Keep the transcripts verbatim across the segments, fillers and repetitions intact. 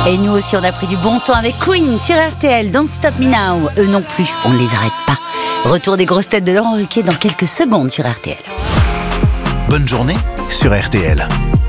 Et nous aussi, on a pris du bon temps avec Queen sur R T L. Don't Stop Me Now. Eux non plus, on ne les arrête pas. Retour des grosses têtes de Laurent Ruquier dans quelques secondes sur R T L. Bonne journée sur R T L.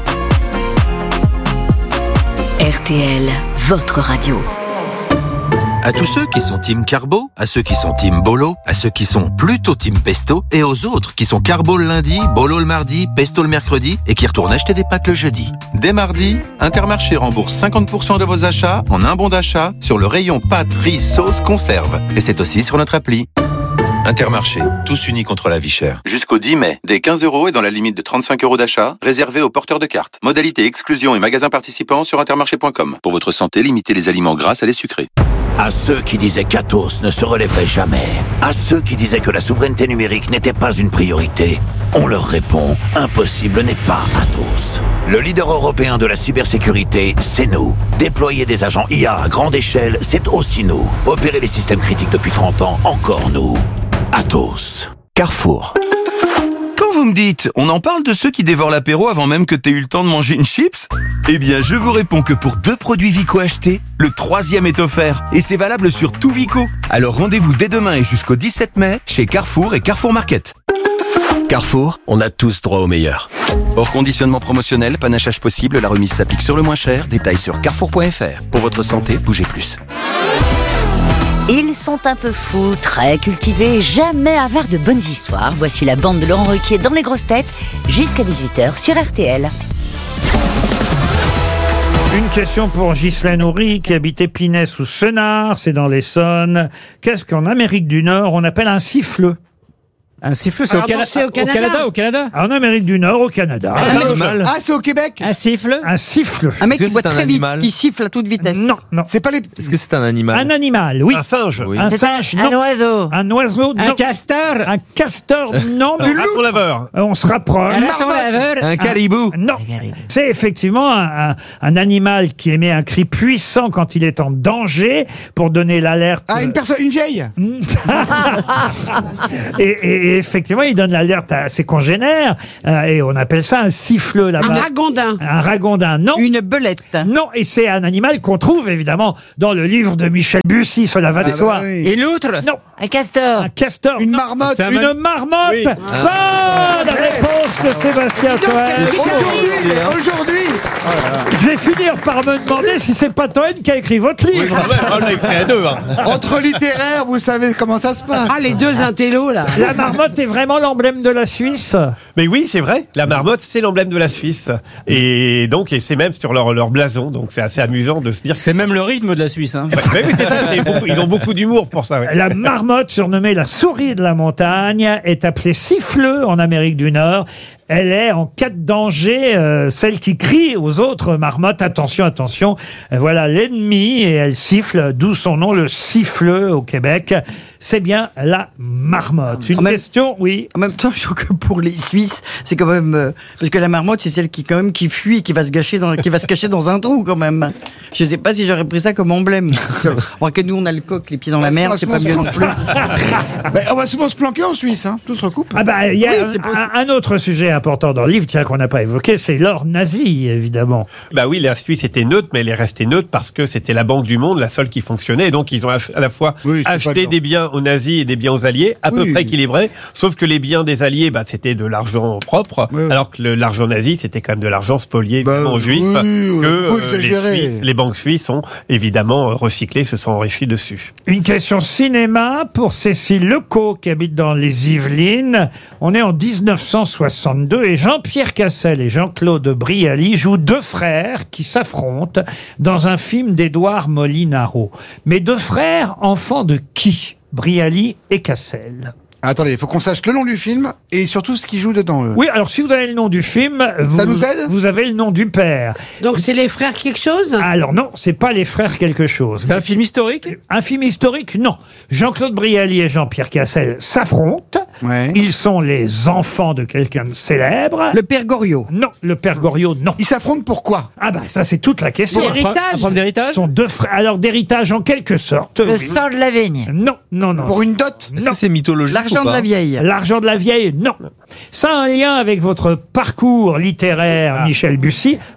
R T L, votre radio. À tous ceux qui sont team carbo, à ceux qui sont team bolo, à ceux qui sont plutôt team pesto, et aux autres qui sont carbo le lundi, bolo le mardi, pesto le mercredi, et qui retournent acheter des pâtes le jeudi. Dès mardi, Intermarché rembourse cinquante pour cent de vos achats en un bon d'achat sur le rayon pâtes, riz, sauce, conserve. Et c'est aussi sur notre appli. Intermarché, tous unis contre la vie chère. Jusqu'au dix mai, dès quinze euros et dans la limite de trente-cinq euros d'achat, réservé aux porteurs de cartes. Modalité exclusion et magasins participants sur intermarché point com. Pour votre santé, limitez les aliments gras à les sucrés. À ceux qui disaient qu'Atos ne se relèverait jamais, à ceux qui disaient que la souveraineté numérique n'était pas une priorité, on leur répond, impossible n'est pas Atos. Le leader européen de la cybersécurité, c'est nous. Déployer des agents I A à grande échelle, c'est aussi nous. Opérer les systèmes critiques depuis trente ans, encore nous. Atos. Carrefour. Quand vous me dites, on en parle de ceux qui dévorent l'apéro avant même que t'aies eu le temps de manger une chips? Eh bien, je vous réponds que pour deux produits Vico achetés, le troisième est offert. Et c'est valable sur tout Vico. Alors rendez-vous dès demain et jusqu'au dix-sept mai chez Carrefour et Carrefour Market. Carrefour, on a tous droit au meilleur. Hors conditionnement promotionnel, panachage possible, la remise s'applique sur le moins cher. Détails sur carrefour point f r. Pour votre santé, bougez plus. Ils sont un peu fous, très cultivés, jamais avares de bonnes histoires. Voici la bande de Laurent Ruquier dans les grosses têtes, jusqu'à dix-huit heures sur R T L. Une question pour Ghislaine Houry qui habite Épinay sous Senart, c'est dans l'Essonne. Qu'est-ce qu'en Amérique du Nord on appelle un siffleux? Un siffle, c'est au, Cana- c'est au Canada. au Canada. Au Canada. En Amérique du Nord, au Canada. Un animal. Ah, c'est au Québec. Un siffle. Un siffle. Un mec Est-ce qui que boit c'est un très vite, animal qui siffle à toute vitesse. Non, non. C'est pas les. Est-ce que c'est un animal? Un animal, oui. Un singe. Oui. Un singe, non. Un oiseau. Un oiseau, Un non. castor. Un castor, non. Un raton laveur. On se rapproche. Un raton laveur. Un caribou? Non. C'est effectivement un, un, un animal qui émet un cri puissant quand il est en danger pour donner l'alerte. Ah, une personne, une vieille. et, et, et effectivement, il donne l'alerte à ses congénères euh, et on appelle ça un siffleux là-bas. Un ragondin. Un ragondin, non. Une belette. Non, et c'est un animal qu'on trouve évidemment dans le livre de Michel Bussy, cela va de soi. bah oui. Et l'autre? Non, Un castor. un castor. Une non. marmotte. C'est un Une man- marmotte. Oui. Bonne réponse de Sébastien Toen. Aujourd'hui, aujourd'hui. Je vais finir par me demander si c'est pas Toen qui a écrit votre livre. Entre littéraires, vous savez comment ça se passe. Ah, les deux intellos, là. La marmotte est vraiment l'emblème de la Suisse. Mais oui, c'est vrai. La marmotte, c'est l'emblème de la Suisse. Et donc, et c'est même sur leur, leur blason. Donc, c'est assez amusant de se dire. C'est même le rythme de la Suisse. Hein. Ouais, oui, c'est ça. c'est beaucoup- ils ont beaucoup d'humour pour ça. Ouais. La marmotte, surnommée la souris de la montagne, est appelée siffleux en Amérique du Nord. Elle est, en cas de danger, euh, celle qui crie aux autres marmottes, attention, attention, euh, voilà l'ennemi, et elle siffle, d'où son nom, le siffleux au Québec. C'est bien la marmotte. Une En même- question, oui. En même temps, je trouve que pour les Suisses, c'est quand même euh, parce que la marmotte, c'est celle qui quand même qui fuit, et qui va se gâcher dans, qui va se cacher dans un trou quand même. Je sais pas si j'aurais pris ça comme emblème. Bon, que nous on a le coq, les pieds dans la Bah, mer, ça, c'est ça, pas ça, mieux ça. non plus. Bah, on va souvent se planquer en Suisse, hein. Tout se recoupe. Ah bah, il y a Oui, un- c'est possible. un, un autre sujet important dans le livre, tiens, qu'on n'a pas évoqué, c'est l'or nazi, évidemment. Bah oui, la Suisse était neutre, mais elle est restée neutre parce que c'était la Banque du Monde, la seule qui fonctionnait. Et donc, ils ont ach- à la fois Oui, c'est pas acheté le des biens aux nazis et des biens aux alliés, à Oui. peu près équilibrés. Sauf que les biens des alliés, bah, c'était de l'argent propre, Ouais. alors que le- l'argent nazi, c'était quand même de l'argent spolié Bah, aux juifs. oui, que faut euh, les, exagérer. Suisses- les banques suisses ont évidemment euh, recyclé, se sont enrichis dessus. Une question cinéma pour Cécile Lecaux qui habite dans les Yvelines. On est en dix-neuf cent soixante-deux et Jean-Pierre Cassel et Jean-Claude Brialy jouent deux frères qui s'affrontent dans un film d'Édouard Molinaro. Mais deux frères enfants de qui? Brialy et Cassel. Attendez, il faut qu'on sache le nom du film et surtout ce qui joue dedans. eux. Oui, alors si vous avez le nom du film, vous, nous aide vous avez le nom du père. Donc c'est les frères quelque chose. Alors non, c'est pas les frères quelque chose. C'est un film historique? Un film historique, non. Jean-Claude Brialy et Jean-Pierre Cassel s'affrontent. Ouais. Ils sont les enfants de quelqu'un de célèbre. Le père Goriot. Non, le père Goriot, non. Ils s'affrontent pourquoi? Ah bah ça c'est toute la question. Pour l'héritage. Un problème d'héritage? Ce sont deux frères. Alors d'héritage en quelque sorte. Le oui. sang de la vigne. Non, non, non. Pour une dot? Est-ce Non. que c'est mythologique L'argent ou de pas? la vieille. L'argent de la vieille, non. Ça a un lien avec votre parcours littéraire, Michel Bussy.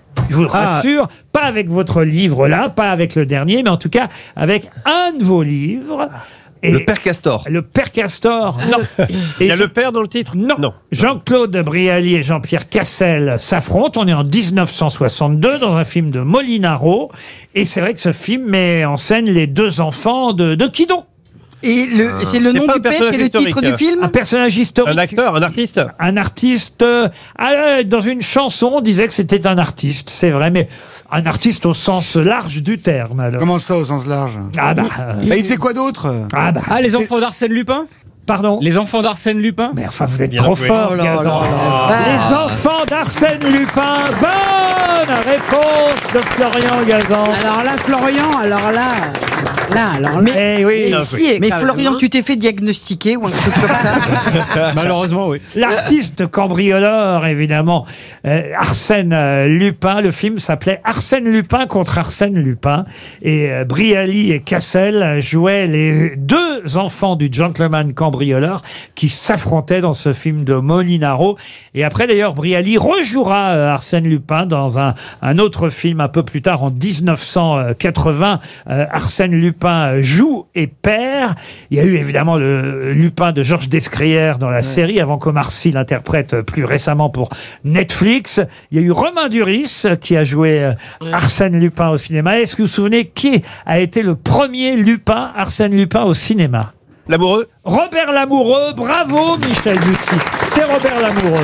Je vous le Ah. rassure, pas avec votre livre là, pas avec le dernier, mais en tout cas avec un de vos livres. Et Le Père Castor. le Père Castor, non. Il y a Et le père dans le titre? Non. Non. Jean-Claude Brialy et Jean-Pierre Cassel s'affrontent. On est en dix-neuf cent soixante-deux dans un film de Molinaro. Et c'est vrai que ce film met en scène les deux enfants de, de qui donc? Et le, c'est le C'est nom pas un du père personnage et le titre historique. du film. Un personnage historique. Un acteur, un artiste? Un artiste. euh, ah, dans une chanson, on disait que c'était un artiste, c'est vrai, mais un artiste au sens large du terme. Alors. Comment ça, au sens large? Ah bah. euh, Bah, il faisait quoi d'autre? ah bah. Ah, les enfants d'Arsène Lupin Pardon. Les enfants d'Arsène Lupin Mais enfin, vous êtes Bien trop joué. fort, Oh là Gazan. là là. Les enfants d'Arsène Lupin. Bonne réponse de Florian Gazan. Alors là, Florian, alors là, là, alors là. Eh oui. Non, si, Mais quand Florian, même, hein. tu t'es fait diagnostiquer ou un truc comme ça? Malheureusement, oui. L'artiste cambrioleur, évidemment, euh, Arsène euh, Lupin. Le film s'appelait Arsène Lupin contre Arsène Lupin. Et euh, Brialy et Cassel jouaient les deux enfants du gentleman cambrioleur qui s'affrontaient dans ce film de Molinaro. Et après, d'ailleurs, Brialy rejouera euh, Arsène Lupin dans un, un autre film un peu plus tard, en dix-neuf cent quatre-vingts. Euh, Arsène Lupin joue et perd. Il y a eu évidemment le Lupin de Georges Descrières dans la série, avant qu'Omar Sy l'interprète plus récemment pour Netflix. Il y a eu Romain Duris qui a joué euh, Arsène Lupin au cinéma. Est-ce que vous vous souvenez qui a été le premier Lupin, Arsène Lupin, au cinéma? L'amoureux? Robert Lamoureux. Bravo, Michel Bussy. C'est Robert Lamoureux.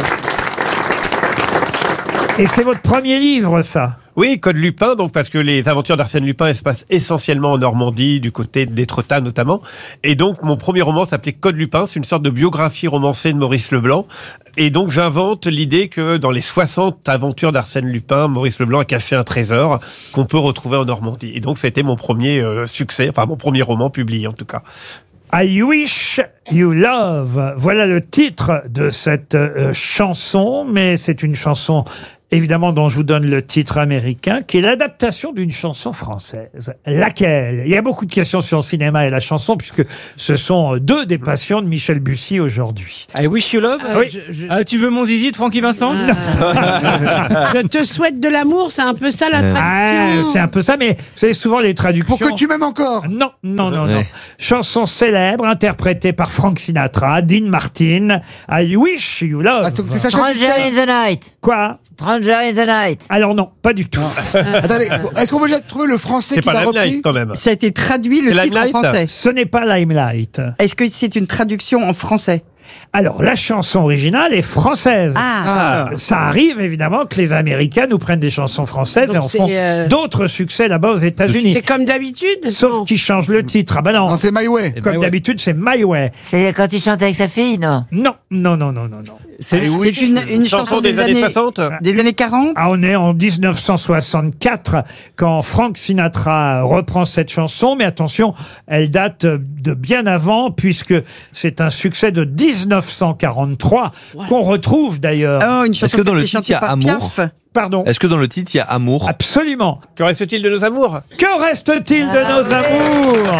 Et c'est votre premier livre, ça? Oui, Code Lupin, donc parce que les aventures d'Arsène Lupin, elles se passent essentiellement en Normandie, du côté d'Étretat notamment. Et donc, mon premier roman s'appelait Code Lupin, c'est une sorte de biographie romancée de Maurice Leblanc. Et donc, j'invente l'idée que dans les soixante aventures d'Arsène Lupin, Maurice Leblanc a caché un trésor qu'on peut retrouver en Normandie. Et donc, ça a été mon premier euh, succès, enfin mon premier roman publié en tout cas. I Wish You Love. Voilà le titre de cette euh, chanson, mais c'est une chanson évidemment dont je vous donne le titre américain, qui est l'adaptation d'une chanson française. Laquelle? Il y a beaucoup de questions sur le cinéma et la chanson, puisque ce sont deux des passions de Michel Bussy aujourd'hui. I Wish You Love Oui. Je, je- Ah, tu veux mon zizi de Francky Vincent je te souhaite de l'amour, c'est un peu ça la Ah, traduction. c'est un peu ça, mais vous savez, souvent les traductions... Pour que tu m'aimes encore. Non, non, non, non. Ouais. Chanson célèbre interprétée par Frank Sinatra, Dean Martin, I Wish You Love. Ah, c'est c'est Sacha Stranger Distel. in the night. Quoi? Stranger in the night. Alors non, pas du tout. Attendez, est-ce qu'on peut déjà trouver le français C'est qui pas l'a Limelight repris? quand même. Ça a été traduit le C'est titre en Limelight français. Ce n'est pas Limelight. Est-ce que c'est une traduction en français? Alors, la chanson originale est française. Ah, Ça arrive évidemment que les Américains nous prennent des chansons françaises Donc et en c'est, font euh, d'autres succès là-bas aux États-Unis. C'est comme d'habitude. Sauf qu'ils changent le titre. Ah bah non, Non, c'est My Way. comme d'habitude, c'est My Way. C'est quand il chante avec sa fille, non? Non, non, non, non, non, non. C'est c'est une, une chanson des, années, soixante. des années quarante. Ah, on est en dix-neuf cent soixante-quatre quand Frank Sinatra reprend cette chanson, mais attention, elle date de bien avant puisque c'est un succès de dix-neuf cent quarante-trois qu'on retrouve d'ailleurs. Oh, une chanson Est-ce que dans qui le était titre, il y a chantée par amour Piaf. Pardon. Est-ce que dans le titre, il y a amour? Absolument. Que reste-t-il de nos amours? Que reste-t-il de nos amours?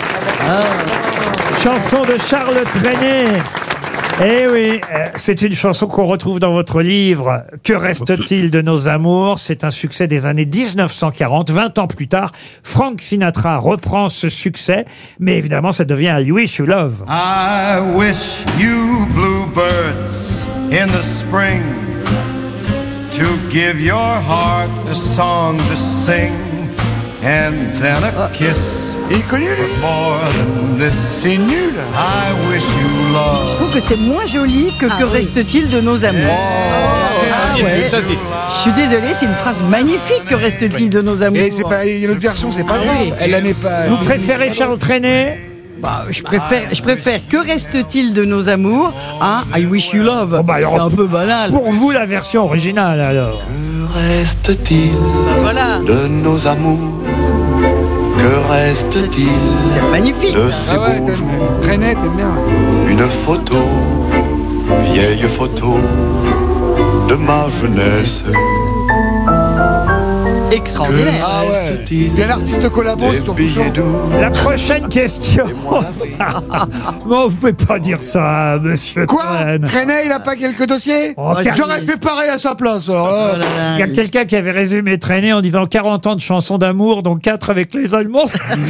Chanson de Charles Trenet. Eh oui, euh, c'est une chanson qu'on retrouve dans votre livre. Que reste-t-il de nos amours? C'est un succès des années dix-neuf cent quarante. vingt ans plus tard, Frank Sinatra reprend ce succès. Mais évidemment, ça devient I Wish You Love. I wish you bluebirds in the spring to give your heart a song to sing and then a kiss. Il est connu, lui. More than this. C'est nul. I wish you Je love. trouve que c'est moins joli que que reste-t-il de nos amours. Ah ouais. Je suis désolée, c'est une phrase magnifique. Que reste-t-il de nos amours? Et c'est pas, il y a une autre version, c'est pas grave. Elle la met pas. Vous préférez Charles Trenet? Bah, je préfère, je préfère que reste-t-il de nos amours à I Wish You Love. Oh bah alors, c'est un peu banal. Pour vous, la version originale, alors. Que reste-t-il Bah, voilà. de nos amours? Que reste-t-il C'est magnifique. de ça. ces Ah ouais, beaux t'aimes jours? Trenet, t'aimes bien. Une photo, vieille photo de ma jeunesse. Extraordinaire. Ah ouais. Puis un artiste collabo, c'est surtout chaud. La prochaine question. Bon, vous pouvez pas dire ça, monsieur. Quoi Toen. Trenet, il a pas quelques dossiers Oh, car- J'aurais fait pareil à sa place. Alors, là. Oh là là. Il y a quelqu'un qui avait résumé Traîner en disant quarante ans de chansons d'amour, dont quatre avec les Allemands.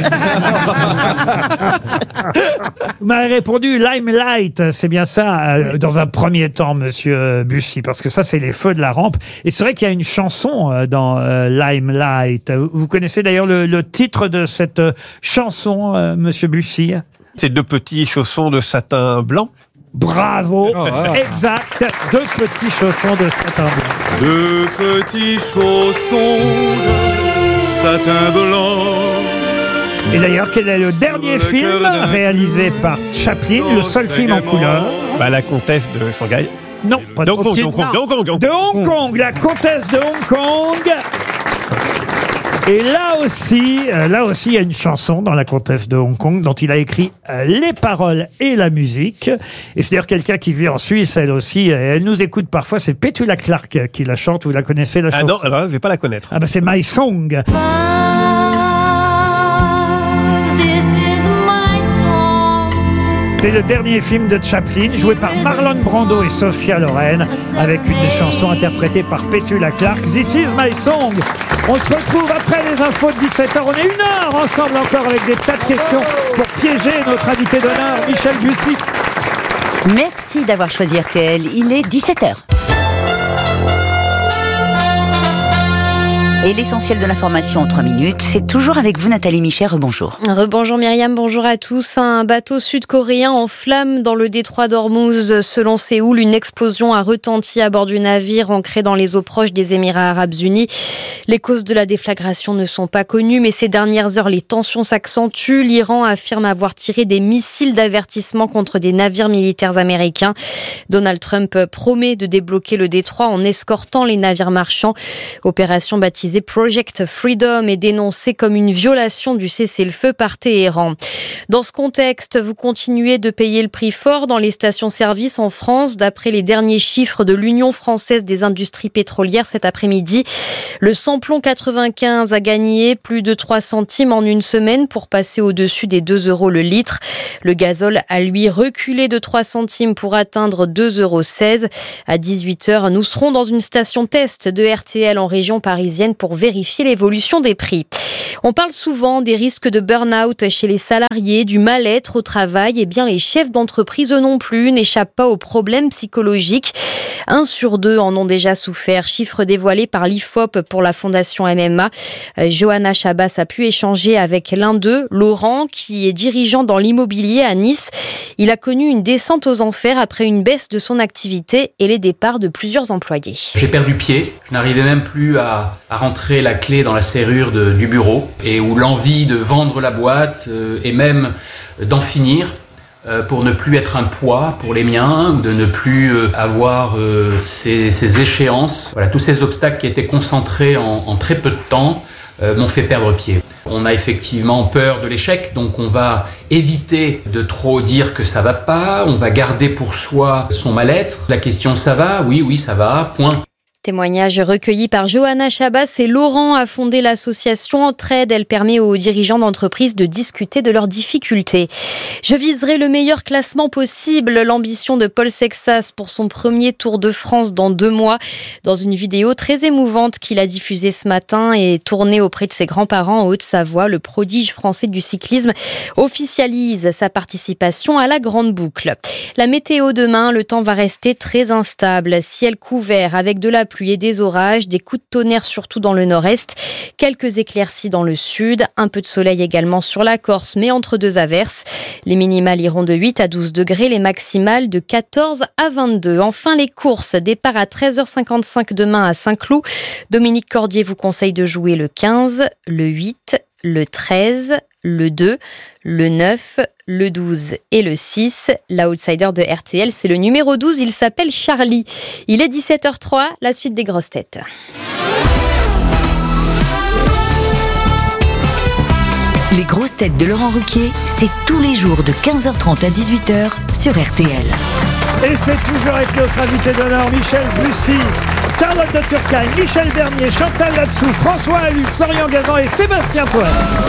Vous m'avez répondu Limelight, c'est bien ça, euh, dans un premier temps, monsieur Bussy, parce que ça, c'est les feux de la rampe. Et c'est vrai qu'il y a une chanson euh, dans euh, Limelight. Vous connaissez d'ailleurs le, le titre de cette euh, chanson, euh, monsieur Bussy? C'est deux petits chaussons de satin blanc. Bravo, Oh, voilà. exact, deux petits chaussons de satin blanc. Deux petits chaussons de satin blanc. Et d'ailleurs, quel est le dernier film réalisé par Chaplin, le seul film en couleur? Bah, la comtesse de Shanghai. Non, pas de De Hong Kong, de Hong Kong, de Hong Kong, Hong De Kong. Hong Kong, la comtesse de Hong Kong. Et là aussi, euh, là aussi, il y a une chanson dans La Comtesse de Hong Kong dont il a écrit euh, les paroles et la musique. Et c'est d'ailleurs quelqu'un qui vit en Suisse, elle aussi. Et elle nous écoute parfois. C'est Petula Clark qui la chante. Vous la connaissez, la Ah chanson? non, alors là, je vais pas la connaître. Ah bah c'est My Song. C'est le dernier film de Chaplin, joué par Marlon Brando et Sophia Loren, avec une chanson interprétée par Petula Clark. This is my song. On se retrouve après les infos de dix-sept heures. On est une heure ensemble encore avec des tas de questions pour piéger notre invité d'honneur, Michel Bussy. Merci d'avoir choisi R T L. Il est dix-sept heures. Et l'essentiel de l'information en trois minutes, c'est toujours avec vous Nathalie Michet, rebonjour. Rebonjour Myriam, bonjour à tous. Un bateau sud-coréen en flammes dans le détroit d'Ormuz. Selon Séoul, une explosion a retenti à bord du navire ancré dans les eaux proches des Émirats arabes unis. Les causes de la déflagration ne sont pas connues, mais ces dernières heures, les tensions s'accentuent. L'Iran affirme avoir tiré des missiles d'avertissement contre des navires militaires américains. Donald Trump promet de débloquer le détroit en escortant les navires marchands. Opération baptisée Project Freedom est dénoncée comme une violation du cessez-le-feu par Téhéran. Dans ce contexte, vous continuez de payer le prix fort dans les stations-service en France. D'après les derniers chiffres de l'Union française des industries pétrolières cet après-midi, le samplon quatre-vingt-quinze a gagné plus de trois centimes en une semaine pour passer au-dessus des deux euros le litre. Le gazole a lui reculé de trois centimes pour atteindre deux euros seize. À dix-huit heures, nous serons dans une station test de R T L en région parisienne pour vérifier l'évolution des prix. On parle souvent des risques de burn-out chez les salariés, du mal-être au travail. Eh bien, les chefs d'entreprise, eux non plus, n'échappent pas aux problèmes psychologiques. Un sur deux en ont déjà souffert. Chiffre dévoilé par l'I F O P pour la Fondation M M A. Euh, Johanna Chabas a pu échanger avec l'un d'eux, Laurent, qui est dirigeant dans l'immobilier à Nice. Il a connu une descente aux enfers après une baisse de son activité et les départs de plusieurs employés. J'ai perdu pied. Je n'arrivais même plus à, à rentrer la clé dans la serrure de, du bureau et où l'envie de vendre la boîte euh, et même d'en finir euh, pour ne plus être un poids pour les miens, de ne plus euh, avoir euh, ces, ces échéances. Voilà, tous ces obstacles qui étaient concentrés en, en très peu de temps euh, m'ont fait perdre pied. On a effectivement peur de l'échec, donc on va éviter de trop dire que ça va pas, on va garder pour soi son mal-être. La question ça va? Oui, oui, ça va, point. Témoignage recueilli par Johanna Chabas et Laurent a fondé l'association Entraide. Elle permet aux dirigeants d'entreprise de discuter de leurs difficultés. Je viserai le meilleur classement possible. L'ambition de Paul Sexas pour son premier Tour de France dans deux mois. Dans une vidéo très émouvante qu'il a diffusée ce matin et tournée auprès de ses grands-parents en Haute-Savoie, le prodige français du cyclisme officialise sa participation à la grande boucle. La météo demain, le temps va rester très instable. Ciel couvert avec de la pluie et des orages, des coups de tonnerre surtout dans le nord-est, quelques éclaircies dans le sud, un peu de soleil également sur la Corse, mais entre deux averses. Les minimales iront de huit à douze degrés, les maximales de quatorze à vingt-deux. Enfin, les courses, départ à treize heures cinquante-cinq demain à Saint-Cloud. Dominique Cordier vous conseille de jouer le quinze, le huit, le treize, le deux, le neuf, le douze et le six. L'outsider de R T L, c'est le numéro douze, il s'appelle Charlie. Il est dix-sept heures trois, la suite des grosses têtes. Les grosses têtes de Laurent Ruquier, c'est tous les jours de quinze heures trente à dix-huit heures sur R T L. Et c'est toujours avec notre invité d'honneur, Michel Bussy. Charlotte de Turckheim, Michel Bernier, Chantal Latsou, François Allu, Florian Gazan et Sébastien Toen.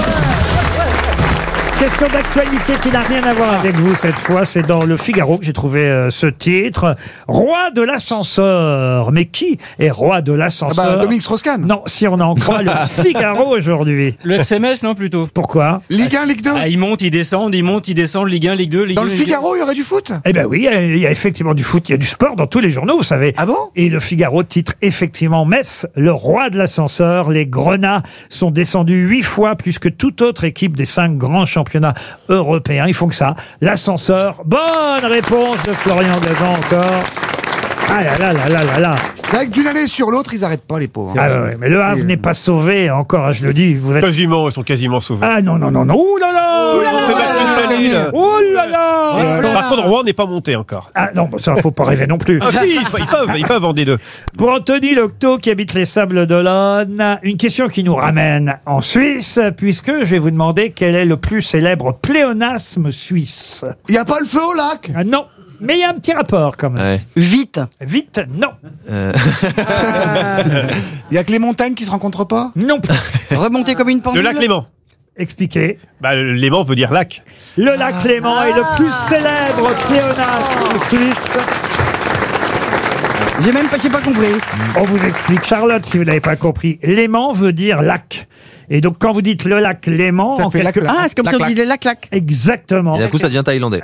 Question d'actualité qui n'a rien à voir avec vous cette fois. C'est dans Le Figaro que j'ai trouvé euh, ce titre. Roi de l'ascenseur. Mais qui est roi de l'ascenseur? Ah bah, Dominique Strauss-Kahn. Non, si on en croit Le Figaro aujourd'hui. Le S M S, non, plutôt. Pourquoi? Ligue un, Ligue deux. Ah, ils montent, ils descendent, ils montent, ils descendent, Ligue un, Ligue deux, Ligue Dans deux. le Ligue Figaro, il y aurait du foot. Eh ben oui, il y a effectivement du foot, il y a du sport dans tous les journaux, vous savez. Ah bon? Et Le Figaro titre effectivement Metz, le roi de l'ascenseur. Les Grenats sont descendus huit fois plus que toute autre équipe des cinq grands championnats européens. Ils font que ça. L'ascenseur. Bonne réponse de Florian Gazan encore. Ah là là là là là là. C'est vrai que d'une année sur l'autre, ils n'arrêtent pas les pauvres. Ah ouais, mais le Havre Et, n'est pas sauvé encore, je le dis. Vous êtes... Quasiment, ils sont quasiment sauvés. Ah non, non, non, non. Ouh là là. Ouh là là. Ouh là là. Par contre, Rouen n'est pas monté encore. Ah non, ça, faut pas rêver non plus. Ah si, ils peuvent, ils peuvent en des deux. Pour Anthony Locteau, qui habite les Sables d'Olonne, une question qui nous ramène en Suisse, puisque je vais vous demander quel est le plus célèbre pléonasme suisse. Il n'y a pas le feu au lac? Ah non, mais il y a un petit rapport quand même. Ouais. Vite. Vite, non. Il n'y a que les montagnes qui se rencontrent pas? Non. Remonter comme une pendule. Le lac Léman. Expliquez. Bah, le Léman veut dire lac. Le lac Léman est le plus célèbre pléonasme suisse. J'ai même pas, j'ai pas compris. On vous explique, Charlotte, si vous n'avez pas compris. Léman veut dire lac. Et donc, quand vous dites le lac Léman, Ça en fait quelque... lac, lac. Ah, c'est comme si on disait lac-lac. Exactement. Et d'un coup, ça devient thaïlandais.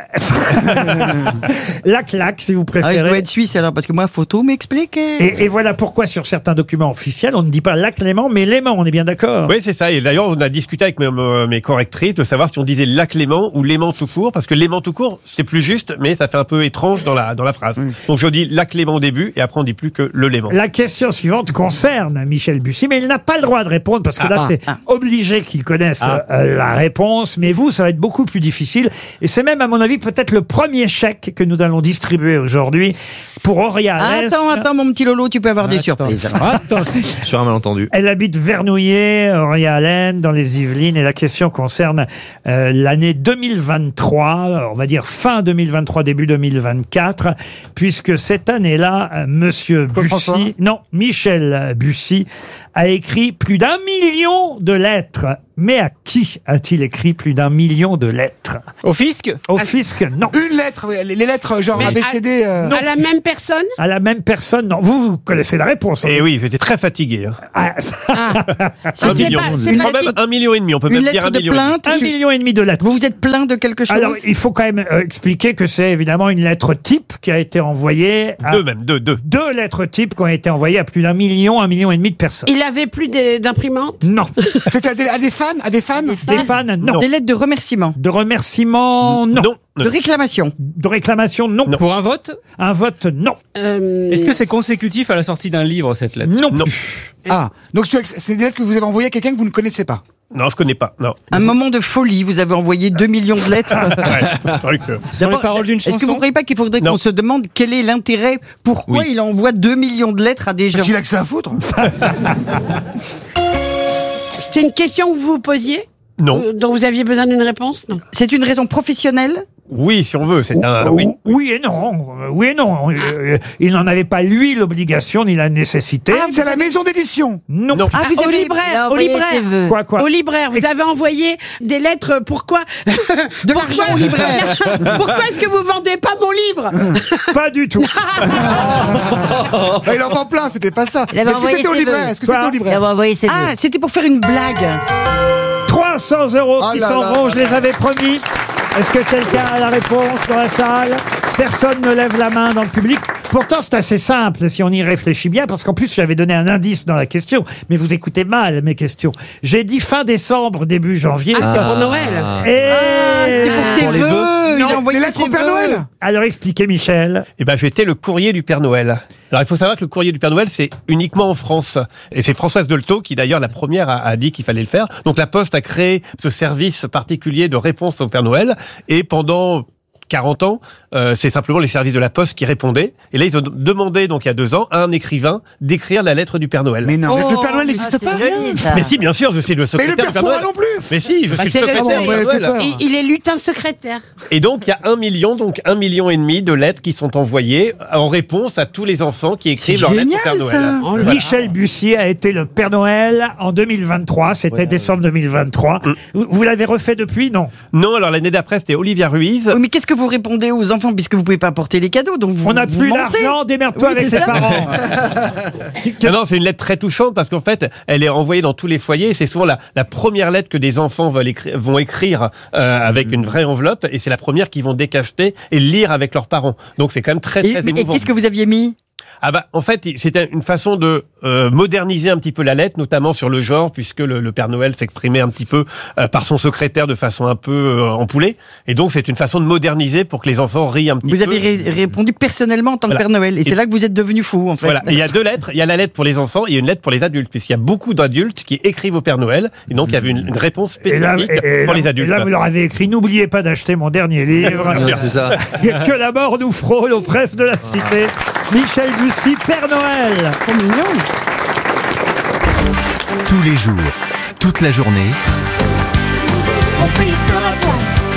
Lac-lac, si vous Ah, je préférez. dois être suisse alors, parce que moi, photo m'explique. Et, et voilà pourquoi sur certains documents officiels, on ne dit pas lac Léman, mais Léman, on est bien d'accord? Oui, c'est ça. Et d'ailleurs, on a discuté avec mes, mes correctrices de savoir si on disait lac Léman ou Léman tout court, parce que Léman tout court, c'est plus juste, mais ça fait un peu étrange dans la, dans la phrase. Donc je dis lac Léman au début, et après on dit plus que le Léman. La question suivante concerne Michel Bussy, mais il n'a pas le droit de répondre parce que Ah, là, ah, c'est ah. obligé qu'il connaisse Ah. euh, la réponse. Mais vous, ça va être beaucoup plus difficile. Et c'est même, à mon avis, peut-être le premier chèque que nous allons distribuer aujourd'hui pour Auréa Alès. Attends, attends, mon petit Lolo, tu peux avoir des surprises. Attends. Sur un malentendu. Elle habite Vernouillet, Auréa Allen, dans les Yvelines, et la question concerne euh, l'année deux mille vingt-trois, on va dire fin deux mille vingt-trois, début deux mille vingt-quatre, puisque cette année-là, euh, Monsieur François Bussy, non, Michel Bussy, a écrit plus d'un million de lettres. Mais à qui a-t-il écrit plus d'un million de lettres? Au fisc? Au fisc, non. Une lettre, oui, les les lettres genre Mais A B C D. euh, À la même personne? À la même personne, non. Vous, vous connaissez la réponse. Et oui, j'étais très fatigué. Hein. Ah, Ah. Un C'est million. pas- c'est Une- pas même dit- un million et demi. On peut Une même dire lettre un de million. et demi. plainte. un tu- million et demi de lettres. Vous vous êtes plein de quelque chose? Alors, il faut quand même euh, expliquer que c'est évidemment une lettre type qui a été envoyée à Deux même, deux, deux. deux lettres types qui ont été envoyées à plus d'un million, un million et demi de personnes. Il avait plus des- d'imprimante? Non. C'était à des, à des fans, à des fans. Des fans, non. Des lettres de remerciement. De remerciements, non. Non. De réclamation. De réclamation, non. Pour un vote? Un vote, non. Euh, Est-ce que c'est consécutif à la sortie d'un livre, cette lettre? Non. Non. plus. Ah, donc c'est c'est des lettres que vous avez envoyées à quelqu'un que vous ne connaissez pas. Non, je connais pas. Non. Un moment de folie, vous avez envoyé deux millions de lettres. Ouais, truc, euh. Sur les paroles d'une Est-ce que vous chanson? ne croyez pas qu'il faudrait Non. qu'on se demande quel est l'intérêt, pourquoi Oui. il envoie deux millions de lettres à des gens? Parce qu'il a que ça à foutre. C'est une question que vous vous posiez? Non. Euh, Dont vous aviez besoin d'une réponse? Non. C'est une raison professionnelle? Oui, si on veut. C'est un. Oh, Oui. oui et non. Euh, Oui et non. Euh, Il n'en avait pas, lui, l'obligation ni la nécessité. Ah, c'est la maison d'édition. Non. Non. Ah, vous au avez libraire, au libraire. Quoi, quoi Au libraire, vous avez envoyé des lettres. Pourquoi? De l'argent au libraire. Pourquoi est-ce que vous vendez pas mon livre? Pas du tout. Ah, il en vend plein, c'était pas ça. Il avait Est-ce que envoyé c'était au ses libraire? vœux. Est-ce que c'était Quoi au Il libraire? avait envoyé ses vœux. Ah, c'était pour faire une blague. trois cents euros Oh qui là s'en là. vont, je les avais promis. Est-ce que quelqu'un a la réponse dans la salle? Personne ne lève la main dans le public. Pourtant, c'est assez simple si on y réfléchit bien, parce qu'en plus, j'avais donné un indice dans la question, mais vous écoutez mal mes questions. J'ai dit fin décembre, début janvier. Ah, c'est ça- pour Noël. Et... Ah, c'est pour ses Pour les vœux. vœux. Il Non, a envoyé les lettres ses au Père vœux. Noël. Alors expliquez, Michel. Eh ben, j'étais le courrier du Père Noël. Alors, il faut savoir que le courrier du Père Noël, c'est uniquement en France. Et c'est Françoise Dolto qui, d'ailleurs, la première a, a dit qu'il fallait le faire. Donc, la Poste a créé ce service particulier de réponse au Père Noël. Et pendant quarante ans, euh, c'est simplement les services de la Poste qui répondaient. Et là, ils ont demandé, donc il y a deux ans, à un écrivain d'écrire la lettre du Père Noël. Mais non, mais Oh, le Père Noël n'existe ah, pas. c'est joli, ça. Mais si, bien sûr, je suis le Mais secrétaire le Père du Père Fouras Noël. non plus. Mais si, je Bah, suis c'est le le- secrétaire du ouais, Père fait Noël. peur. Il, il est lutin secrétaire. Et donc, il y a un million, donc un million et demi de lettres qui sont envoyées en réponse à tous les enfants qui écrivent C'est leur lettre au Père génial, Noël. ça. Oh là là. Michel Bussy a été le Père Noël en deux mille vingt-trois. C'était décembre deux mille vingt-trois. Vous, vous l'avez refait depuis, non? Non, alors l'année d'après, c'était Olivia Ruiz. Oui, mais qu'est-ce que vous répondez aux enfants puisque vous pouvez pas apporter les cadeaux, donc vous On n'a vous plus mentez. d'argent, démerde-toi Oui, avec c'est tes ça. parents. Non, non, c'est une lettre très touchante parce qu'en fait, elle est envoyée dans tous les foyers. C'est souvent la, la première lettre que des enfants veulent écrire, vont écrire euh, avec une vraie enveloppe, et c'est la première qu'ils vont décacheter et lire avec leurs parents. Donc c'est quand même très Et, très mais- et émouvant. qu'est-ce que vous aviez mis? Ah bah en fait c'était une façon de euh, moderniser un petit peu la lettre, notamment sur le genre, puisque le, le Père Noël s'exprimait un petit peu euh, par son secrétaire de façon un peu euh, empoulée, et donc c'est une façon de moderniser pour que les enfants rient un petit Vous peu. avez ré- répondu personnellement en tant que Voilà. Père Noël, et, Et- c'est là que vous êtes devenu fou, en fait. Voilà, et il y a deux lettres, il y a la lettre pour les enfants et une lettre pour les adultes, puisqu'il y a beaucoup d'adultes qui écrivent au Père Noël, et donc il y avait une, une réponse Et là, spécifique et- et pour là- les adultes. et là, vous leur avez écrit: n'oubliez pas d'acheter mon dernier livre. Ouais, c'est ça. Que la mort nous frôle aux presses de la cité. Michel Bussy, Père Noël. Trop mignon. Tous les jours, toute la journée, Mon pays sera toi.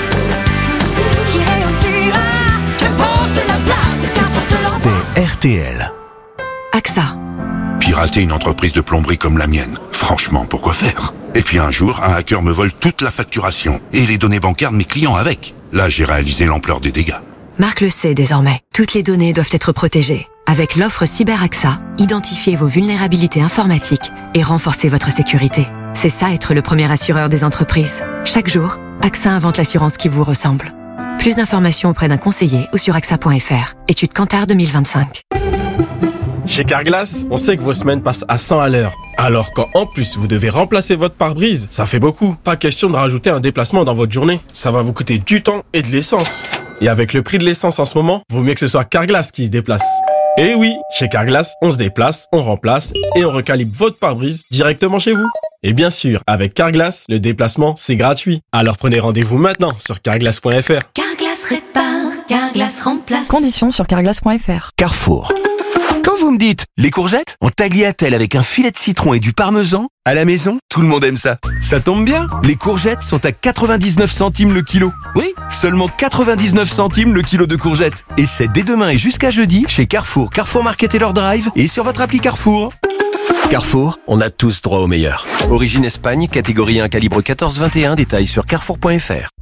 J'irai où tu iras. Qu'importe la place, qu'importe l'endroit. c'est R T L. AXA. Pirater une entreprise de plomberie comme la mienne, franchement, pourquoi faire? Et puis un jour, un hacker me vole toute la facturation et les données bancaires de mes clients avec. Là, j'ai réalisé l'ampleur des dégâts. Marc le sait désormais. Toutes les données doivent être protégées. Avec l'offre CyberAXA, identifiez vos vulnérabilités informatiques et renforcez votre sécurité. C'est ça être le premier assureur des entreprises. Chaque jour, AXA invente l'assurance qui vous ressemble. Plus d'informations auprès d'un conseiller ou sur A X A point F R. Étude Kantar deux mille vingt-cinq. Chez Carglass, on sait que vos semaines passent à cent à l'heure. Alors quand en plus vous devez remplacer votre pare-brise, ça fait beaucoup. Pas question de rajouter un déplacement dans votre journée. Ça va vous coûter du temps et de l'essence. Et avec le prix de l'essence en ce moment, vaut mieux que ce soit Carglass qui se déplace. Et oui, chez Carglass, on se déplace, on remplace et on recalibre votre pare-brise directement chez vous. Et bien sûr, avec Carglass, le déplacement, c'est gratuit. Alors prenez rendez-vous maintenant sur carglass point F R. Carglass répare, Carglass remplace. Conditions sur carglass point F R. Carrefour. Quand vous me dites les courgettes en tagliatelle avec un filet de citron et du parmesan, à la maison, tout le monde aime ça. Ça tombe bien, les courgettes sont à quatre-vingt-dix-neuf centimes le kilo. Oui, seulement quatre-vingt-dix-neuf centimes le kilo de courgettes. Et c'est dès demain et jusqu'à jeudi chez Carrefour, Carrefour Market et leur drive et sur votre appli Carrefour. Carrefour, on a tous droit au meilleur. Origine Espagne, catégorie un, calibre quatorze vingt et un, détails sur carrefour point F R.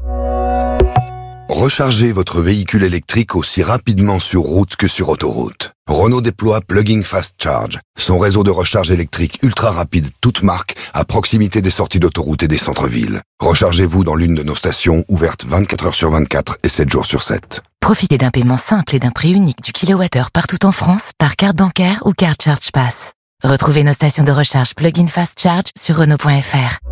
Rechargez votre véhicule électrique aussi rapidement sur route que sur autoroute. Renault déploie Plug-in Fast Charge, son réseau de recharge électrique ultra rapide toute marque à proximité des sorties d'autoroute et des centres-villes. Rechargez-vous dans l'une de nos stations ouvertes vingt-quatre heures sur vingt-quatre et sept jours sur sept. Profitez d'un paiement simple et d'un prix unique du kilowattheure partout en France par carte bancaire ou carte Charge Pass. Retrouvez nos stations de recharge Plug-in Fast Charge sur Renault point F R.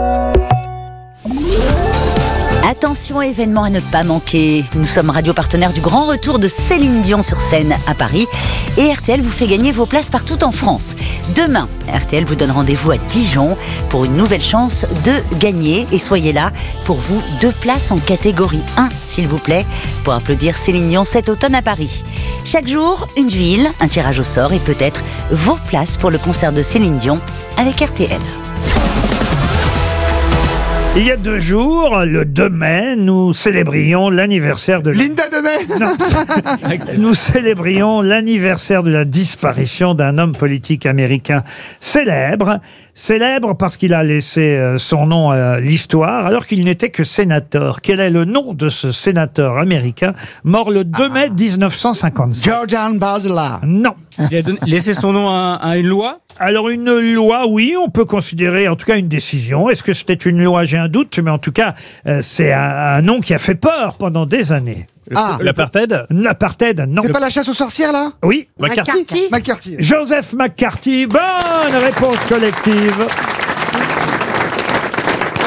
Attention, événement à ne pas manquer. Nous sommes radio partenaire du grand retour de Céline Dion sur scène à Paris. Et R T L vous fait gagner vos places partout en France. Demain, R T L vous donne rendez-vous à Dijon pour une nouvelle chance de gagner. Et soyez là pour vous, deux places en catégorie un, s'il vous plaît, pour applaudir Céline Dion cet automne à Paris. Chaque jour, une ville, un tirage au sort et peut-être vos places pour le concert de Céline Dion avec R T L. Il y a deux jours, le deux mai, nous célébrions l'anniversaire de... Linda de Mai. Non. Nous célébrions l'anniversaire de la disparition d'un homme politique américain célèbre. Célèbre parce qu'il a laissé euh, son nom à l'histoire alors qu'il n'était que sénateur. Quel est le nom de ce sénateur américain mort le deux mai dix-neuf cent cinquante-sept? Jordan Bardella. Non. Il a donné- laissé son nom à, à une loi. Alors une loi, oui, on peut considérer en tout cas une décision. Est-ce que c'était une loi? J'ai un doute, mais en tout cas, euh, c'est un, un nom qui a fait peur pendant des années. Ah. L'apartheid? L'apartheid, non. C'est pas la chasse aux sorcières, là? Oui. McCarthy. McCarthy. Joseph McCarthy, bonne réponse collective.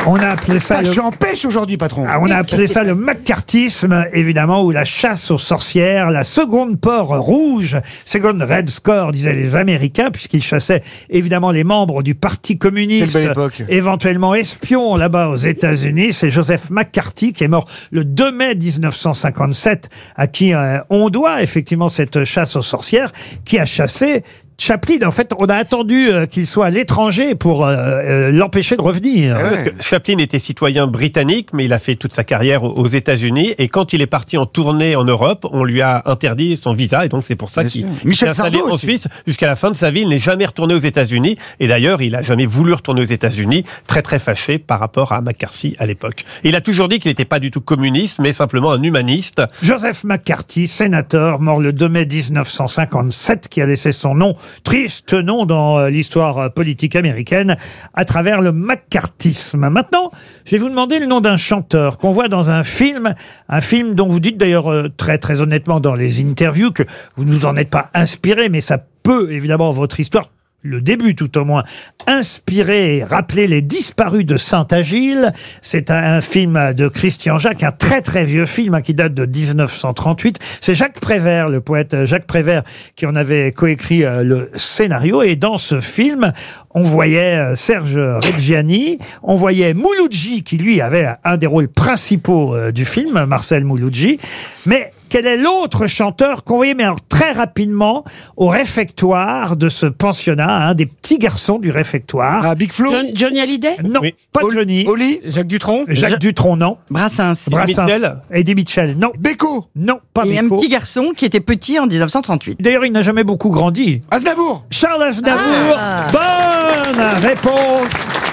On a appelé ça Ah, le... je suis en pêche aujourd'hui, patron. Ah, on a appelé ça le McCarthyisme, évidemment, ou la chasse aux sorcières, la seconde peur rouge, second red score, disaient les Américains, puisqu'ils chassaient évidemment les membres du Parti communiste, Quelle belle époque. éventuellement espions là-bas aux États-Unis. C'est Joseph McCarthy qui est mort le deux mai mille neuf cent cinquante-sept, à qui euh, on doit effectivement cette chasse aux sorcières, qui a chassé Chaplin. En fait, on a attendu euh, qu'il soit à l'étranger pour euh, euh, l'empêcher de revenir. Parce que Chaplin était citoyen britannique, mais il a fait toute sa carrière aux États-Unis. Et quand il est parti en tournée en Europe, on lui a interdit son visa. Et donc, c'est pour ça Bien qu'il sûr. s'est Michel installé Sardou en aussi. Suisse. Jusqu'à la fin de sa vie, il n'est jamais retourné aux États-Unis. Et d'ailleurs, il a jamais voulu retourner aux États-Unis, très très fâché par rapport à McCarthy à l'époque. Il a toujours dit qu'il n'était pas du tout communiste, mais simplement un humaniste. Joseph McCarthy, sénateur, mort le deux mai mille neuf cent cinquante-sept, qui a laissé son nom, triste nom dans euh, l'histoire euh, politique américaine, à travers le McCarthyisme. Maintenant, je vais vous demander le nom d'un chanteur qu'on voit dans un film, un film dont vous dites d'ailleurs euh, très très honnêtement dans les interviews que vous ne nous en êtes pas inspiré, mais ça peut évidemment votre histoire, le début tout au moins, inspiré et rappeler les disparus de Saint-Agile. C'est un, un film de Christian Jacques, un très très vieux film hein, qui date de dix-neuf cent trente-huit. C'est Jacques Prévert, le poète Jacques Prévert, qui en avait coécrit euh, le scénario. Et dans ce film, on voyait euh, Serge Reggiani, on voyait Mouloudji, qui lui avait un des rôles principaux euh, du film, Marcel Mouloudji. Mais quel est l'autre chanteur qu'on voyait, mais alors très rapidement, au réfectoire de ce pensionnat, un des petits garçons du réfectoire. Ah, Big Flo. John- Johnny Hallyday? Non, Oui. pas Johnny. Oli. Jacques Dutronc. Jacques Ja- Dutronc, non. Brassens. Brassens. Mitchell. Eddie Mitchell, non. Beko. Non, pas Et un Beko. petit garçon qui était petit en dix-neuf cent trente-huit. D'ailleurs, il n'a jamais beaucoup grandi. Aznavour. Charles Aznavour, bonne réponse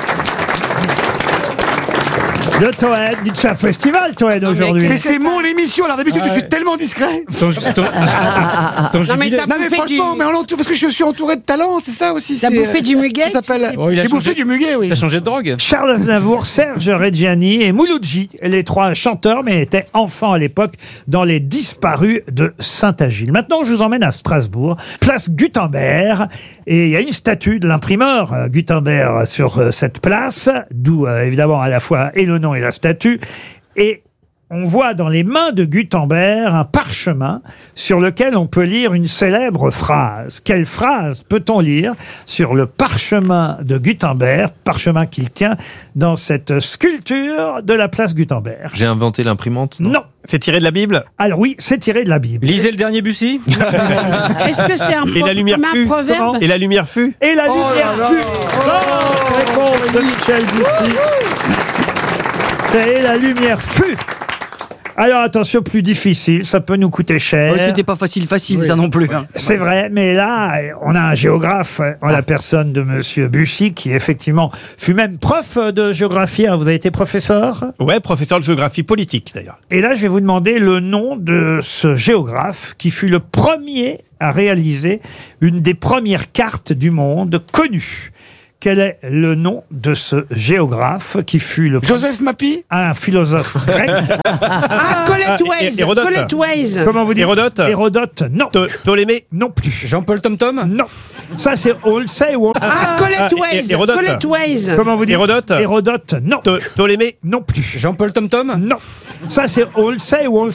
de Toen. Dites c'est un festival, Toen, aujourd'hui. Mais c'est mon émission, alors d'habitude, Ah je ouais. suis tellement discret. Ton, ton, ton Non, mais jubilé. t'as Non, mais bouffé franchement, du- mais en entour, parce que je suis entouré de talents, c'est ça aussi. T'as c'est, bouffé euh, du muguet, Ça s'appelle. Oh, il a J'ai bouffé changé- du muguet, oui. T'as changé de drogue. Charles Aznavour, Serge Reggiani et Mouloudji, les trois chanteurs, mais étaient enfants à l'époque dans les disparus de Saint-Agile. Maintenant, je vous emmène à Strasbourg, place Gutenberg, et il y a une statue de l'imprimeur euh, Gutenberg sur euh, cette place, d'où euh, évidemment à la fois et le nom et la statue, et on voit dans les mains de Gutenberg un parchemin sur lequel on peut lire une célèbre phrase. Quelle phrase peut-on lire sur le parchemin de Gutenberg, parchemin qu'il tient dans cette sculpture de la place Gutenberg? J'ai inventé l'imprimante. Non. C'est tiré de la Bible? Alors oui, c'est tiré de la Bible. Lisez le dernier Bussy. Est-ce que c'est un, Et la pro- lumière comme un fut. proverbe? Et la lumière fut. Et la Oh lumière là là. fut. Bonne réponse de Michel Bussy. C'est et la lumière fut. Alors attention, plus difficile, ça peut nous coûter cher. Ouais, c'était pas facile, facile, Oui. ça non plus. hein. C'est vrai, mais là, on a un géographe en la personne de Monsieur Bussy, qui effectivement fut même prof de géographie. Hein, vous avez été professeur? Ouais, professeur de géographie politique, d'ailleurs. Et là, je vais vous demander le nom de ce géographe qui fut le premier à réaliser une des premières cartes du monde connues. Quel est le nom de ce géographe qui fut le Joseph Mappy. un philosophe grec? Ah, Colette Hé- Waze. Hérodote. Colette Waze. Comment vous dites? Hérodote. Hérodote, non. To- Ptolémée. Non plus. Jean-Paul Tom-Tom. Non. Ça, c'est all say ou all- Ah, Colette Ah, Hé- Waze. Hérodote. Colette Waze. Comment vous dites? Hérodote. Hérodote, non. To- Ptolémée. Non plus. Jean-Paul Tom-Tom. Non. Ça, c'est all say ou all